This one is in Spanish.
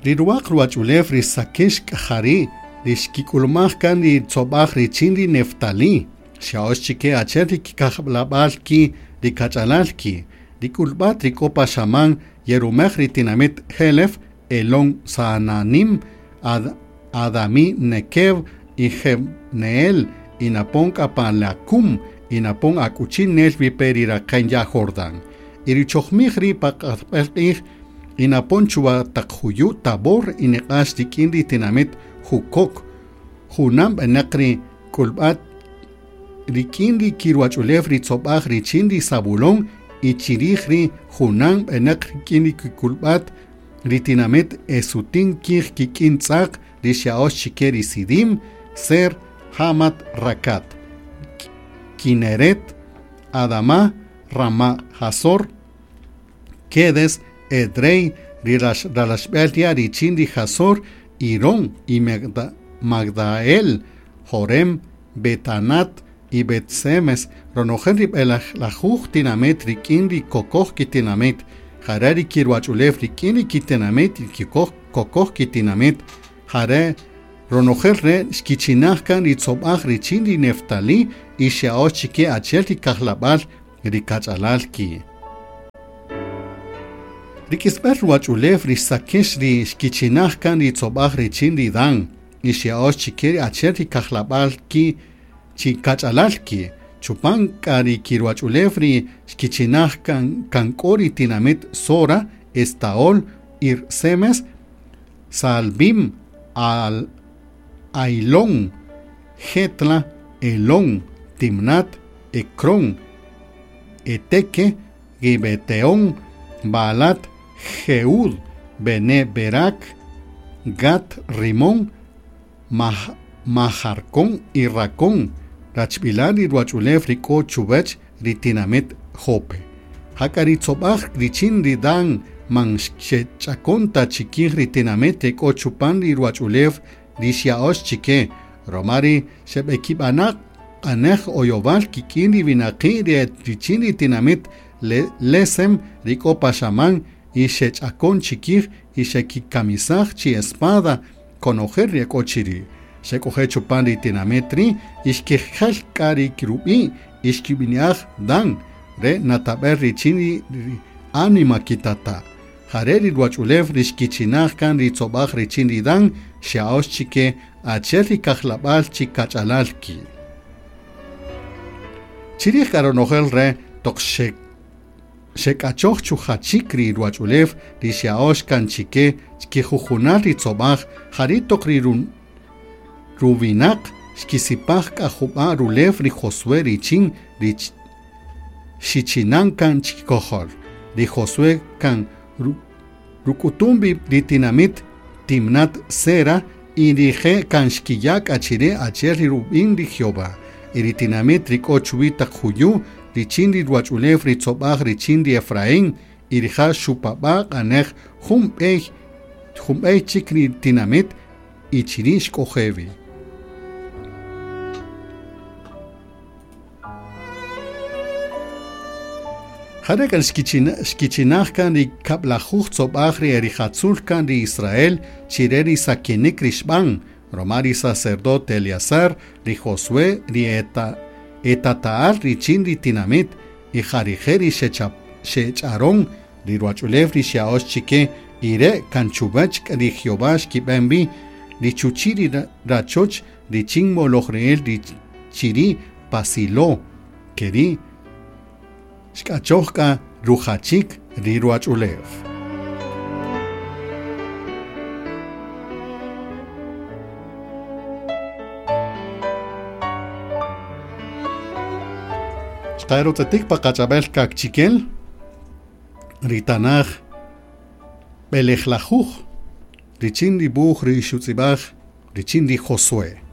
Riruak ruachulef risakesh kahari, rishkikulmach kan ritsobach richindi Neftali, shaoshchike acheri kikablabalki, rikachalalki, rikulbat rikopa shaman, yerumech ritinamit helef, elon sananim, adami nekev, Neel, inapon kapalakum, inapon akuchin nel viperira kanya Jordan. Irichochmihri pakapelih, inapon chua takhuyu tabor ineqash dikindi tinamit hukok. Hunam enakri kulbat rikindi kirwachulev ritsobach richindi sabulon, ichirihri hunam enakri kindi kulbat ritinamit esutin kir kikintzak, rishaosh chikeri sidim, Ser, Hamat, Rakat, Kineret, Adama, Rama, Hazor, Kedes, Edrei, Ralashbelia, Richindi, Hazor, Irón y Magdael, Jorem, Betanat y Betsemes, Ronohenrib el Lajuj Tinamet, Rikindi, Kokoch Kitinamet, Harari Kirwachulev, Rikindi Kitinamet, Kokoch Kitinamet, Hare, Ronoherre, Skichinachkan, Ritzobach, Richindi, Neftali, y Shaochike, Achelti, Kahlabal, Rikachalalki. Rikisber Ruachulev, Risakesh, Skichinachkan, Ritzobach, Richindi, Dan, y Shaochike, Achelti, Kahlabalki, Chikachalalki. Chupan, Kari, Kiruachulev, Skichinachkan, Kankori, Tinamet, Sora, Estaol, Irsemes, Salbim, al Ailón, Getla, Elón, Timnat, Ekron, Eteke, Gibeteón, Baalat, Jeud, Bene Berak, Gat, Rimón, Majarcón y Racón, Rachbilar y Ruachulev, Rico, Chubech, Ritinamet, Jope. Hakaritzobach, Richin, Ridan, Manchechaconta, Chiquir, Ritinamet, Eko, Chupan, y Ruachulev, Rishaosh chike, Romari, Shebekibanak, Anech Oyoval, Kikindi, Vinaki, Richindi, Tinamit, Lesem, Rico Pashaman, y Shechakon Chikir, y Shekikamisach, Chi Espada, Conojer Riacochiri, Shekohe Chupandi Tinametri, Ishkehel Kari Kirubi, Ishkibiniach Dan, Re Nataber Richindi, Anima Kitata. Hareri Ruachulev, Rishkichinachkan, Ritzobach, Richindi Dan, Shaosh chike, Acheri Kahlabal, Chikachalalki. Chiri Karonohel Re, Tokshek, Shekachoch Chuhachikri, Ruachulev, Rishaosh Kan chike, Chkihuhunal, Ritzobach, Haritokri Rubinak, Shkisipach Kahuba, Rulev, Rijosue, Richin, Rich Shichinankan, Chikohol, Rijosue Kan Rukutumbi Ritinamit, Timnat Sera, Irije Kanshkiyak Achire Acheri Rubin Rijioba, Iritinamit Rikochuita Huyu, Richindi Ruachulev Ritzobach, Richindi Efraín, Irija Shupabach Anech, Humbei Chikri Tinamit, Ichirish Kohevi. Harekan skichinachkan di kablachuch zobachri erichatzulkan di Israel, chireri sakinik rishban, romari sacerdote Eliazar, di Josué, di etataar richin di tinamit, y jarijeri shecharon, di ruachulev di shaosh chike, ire kanchubach di Jehobash kibembi, di chuchiri rachoch, di ching molohreel di chiri pasilo, keri, Shkachochka Ruhachik Riruachulev. Shkairotetik Pakachabel Kakchikel Ritanach Belechlachuch Richindi Buch Rishutzibach Richindi Josué.